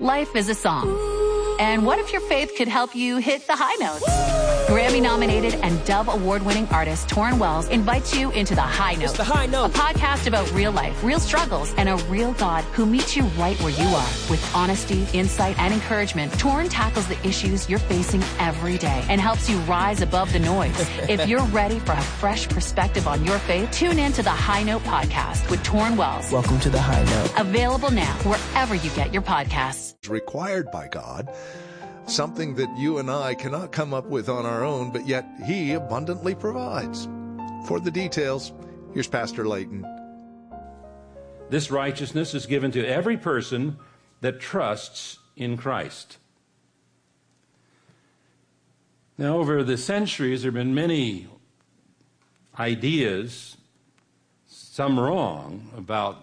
Life is a song. And what if your faith could help you hit the high notes? Grammy-nominated and Dove Award-winning artist Torrin Wells invites you into The High Note. It's The High Note. A podcast about real life, real struggles, and a real God who meets you right where you are. With honesty, insight, and encouragement, Torrin tackles the issues you're facing every day and helps you rise above the noise. If you're ready for a fresh perspective on your faith, tune in to The High Note podcast with Torrin Wells. Welcome to The High Note. Available now wherever you get your podcasts. Required by God, something that you and I cannot come up with on our own, but yet He abundantly provides. For the details, here's Pastor Layton. This righteousness is given to every person that trusts in Christ. Now, over the centuries, there have been many ideas, some wrong, about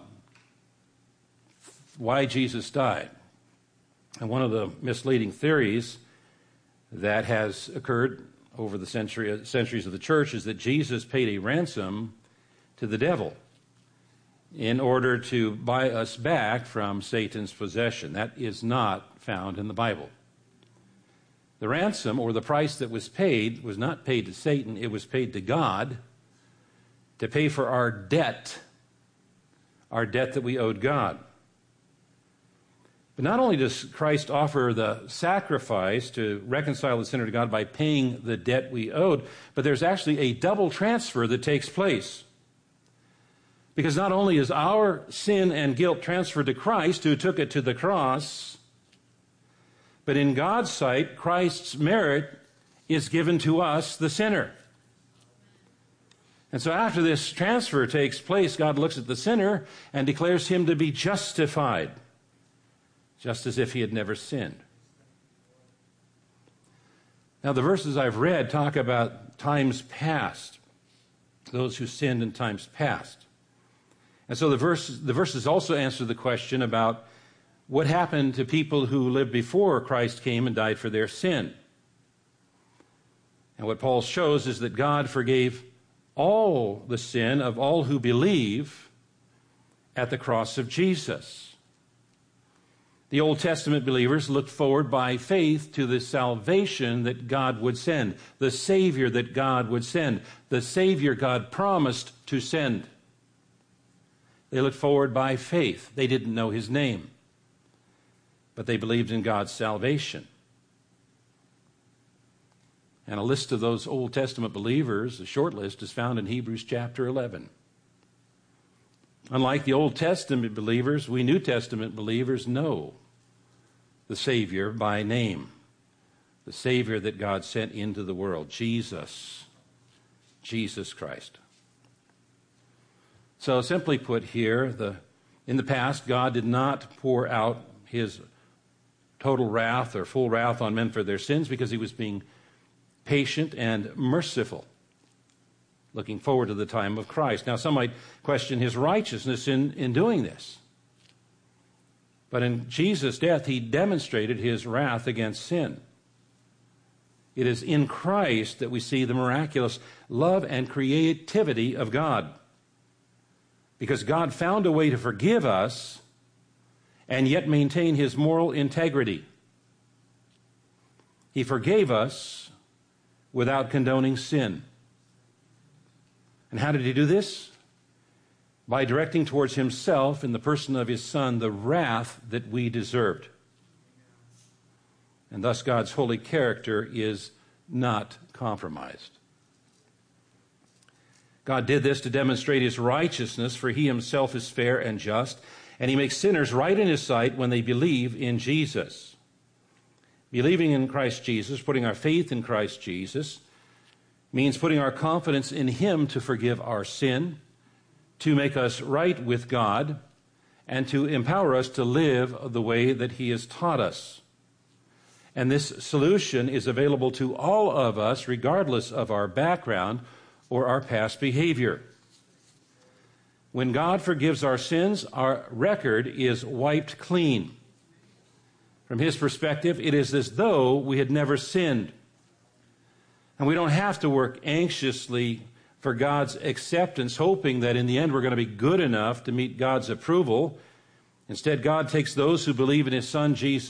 why Jesus died. And one of the misleading theories that has occurred over the centuries of the church is that Jesus paid a ransom to the devil in order to buy us back from Satan's possession. That is not found in the Bible. The ransom, or the price that was paid, was not paid to Satan. It was paid to God to pay for our debt that we owed God. But not only does Christ offer the sacrifice to reconcile the sinner to God by paying the debt we owed, but there's actually a double transfer that takes place. Because not only is our sin and guilt transferred to Christ, who took it to the cross, but in God's sight, Christ's merit is given to us, the sinner. And so after this transfer takes place, God looks at the sinner and declares him to be justified, just as if he had never sinned. Now, the verses I've read talk about times past, those who sinned in times past. And so the verses also answer the question about what happened to people who lived before Christ came and died for their sin. And what Paul shows is that God forgave all the sin of all who believe at the cross of Jesus. The Old Testament believers looked forward by faith to the salvation that God would send, the Savior that God would send, the Savior God promised to send. They looked forward by faith. They didn't know His name, but they believed in God's salvation. And a list of those Old Testament believers, a short list, is found in Hebrews chapter 11. Unlike the Old Testament believers, we New Testament believers know the Savior by name, the Savior that God sent into the world, Jesus Christ. So simply put here, in the past, God did not pour out His total wrath or full wrath on men for their sins because He was being patient and merciful, looking forward to the time of Christ. Now, some might question His righteousness in doing this. But in Jesus' death, He demonstrated His wrath against sin. It is in Christ that we see the miraculous love and creativity of God. Because God found a way to forgive us and yet maintain His moral integrity. He forgave us without condoning sin. And how did He do this? By directing towards Himself in the person of His Son the wrath that we deserved. And thus God's holy character is not compromised. God did this to demonstrate His righteousness, for He Himself is fair and just, and He makes sinners right in His sight when they believe in Jesus. Believing in Christ Jesus, putting our faith in Christ Jesus, means putting our confidence in Him to forgive our sin, to make us right with God, and to empower us to live the way that He has taught us. And this solution is available to all of us, regardless of our background or our past behavior. When God forgives our sins, our record is wiped clean. From His perspective, it is as though we had never sinned. And we don't have to work anxiously for God's acceptance, hoping that in the end we're going to be good enough to meet God's approval. Instead, God takes those who believe in His Son, Jesus